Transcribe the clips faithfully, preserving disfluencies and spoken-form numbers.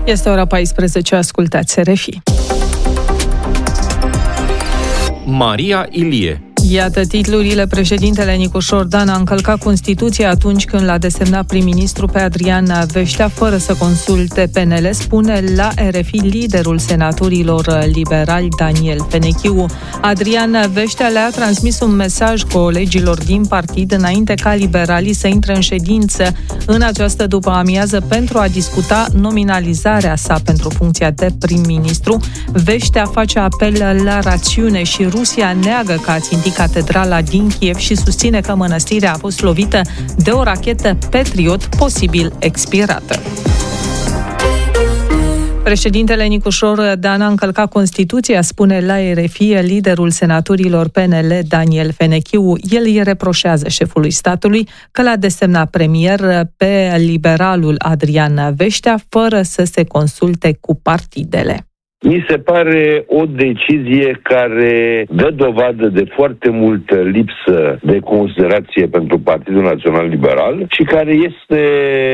Este ora paisprezece, ascultați R F I. Maria Ilie. Iată titlurile. Președintele Nicușor Dan a încălcat Constituția atunci când l-a desemnat prim-ministru pe Adrian Veștea fără să consulte P N L, spune la R F I liderul senatorilor liberali Daniel Fenechiu. Adrian Veștea le-a transmis un mesaj colegilor din partid înainte ca liberalii să intre în ședință în această după-amiază pentru a discuta nominalizarea sa pentru funcția de prim-ministru. Veștea face apel la rațiune și Rusia neagă că a țintit catedrala din Kiev și susține că mănăstirea a fost lovită de o rachetă Patriot, posibil expirată. Președintele Nicușor Dan a încălcat Constituția, spune la R F I liderul senatorilor P N L Daniel Fenechiu. El îi reproșează șefului statului că l-a desemnat premier pe liberalul Adrian Veștea fără să se consulte cu partidele. Mi se pare o decizie care dă dovadă de foarte multă lipsă de considerație pentru Partidul Național Liberal și care este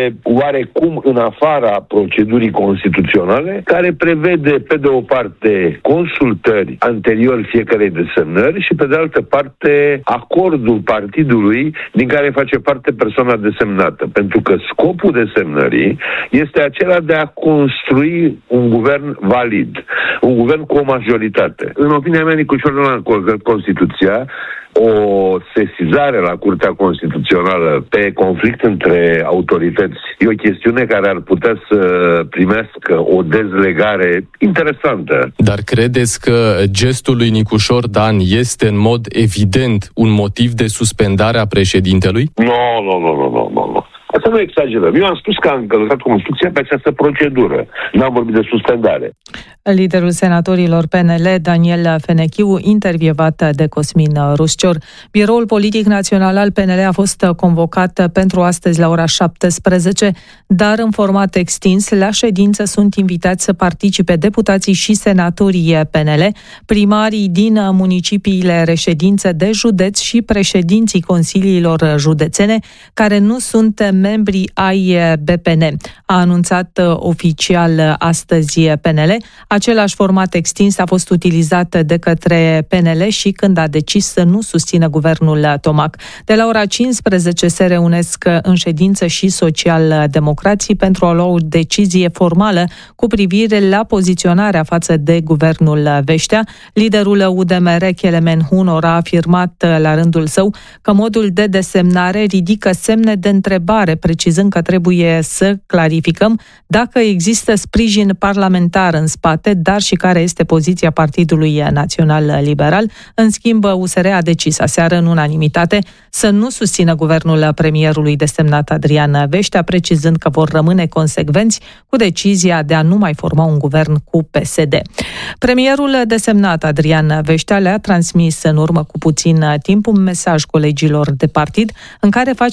oarecum în afara procedurii constituționale, care prevede pe de o parte consultări anterior fiecarei desemnări și pe de altă parte acordul partidului din care face parte persoana desemnată. Pentru că scopul desemnării este acela de a construi un guvern valid, un guvern cu o majoritate. În opinia mea, Nicușor Dan a încălcat Constituția. O sesizare la Curtea Constituțională pe conflict între autorități e o chestiune care ar putea să primească o dezlegare interesantă. Dar credeți că gestul lui Nicușor Dan este în mod evident un motiv de suspendare a președintelui? Nu, nu, nu, nu, nu, nu. Asta nu exagerăm. Eu am spus că am încălcat Constituția pe această procedură. N-am vorbit de suspendare. Liderul senatorilor P N L, Daniel Fenechiu, intervievat de Cosmin Ruscior. Biroul Politic Național al P N L a fost convocat pentru astăzi la ora șaptesprezece, dar în format extins. La ședință sunt invitați să participe deputații și senatorii P N L, primarii din municipiile reședință de județ și președinții consiliilor județene, care nu sunt membri ai B P N. A anunțat oficial astăzi P N L. Același format extins a fost utilizat de către P N L și când a decis să nu susțină guvernul Tomac. De la ora cincisprezece se reunesc în ședință și social-democrații pentru a lua o decizie formală cu privire la poziționarea față de guvernul Veștea. Liderul U D M R, Kelemen Hunor, a afirmat la rândul său că modul de desemnare ridică semne de întrebare, precizând că trebuie să clarificăm dacă există sprijin parlamentar în spate, dar și care este poziția Partidului Național Liberal. În schimb, U S R a decis aseară în unanimitate să nu susțină guvernul premierului desemnat Adrian Veștea, precizând că vor rămâne consecvenți cu decizia de a nu mai forma un guvern cu P S D. Premierul desemnat Adrian Veștea le-a transmis în urmă cu puțin timp un mesaj colegilor de partid în care face